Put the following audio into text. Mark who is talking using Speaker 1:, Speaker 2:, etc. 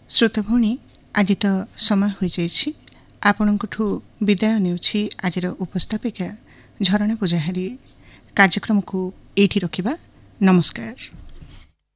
Speaker 1: श्रोता भौणी आज तो समय हो जाइछि आपणठू विदाय नेउछि आजिर उपस्थापिका झरणा पूजाहारी कार्यक्रम को एठी रखिबा नमस्कार।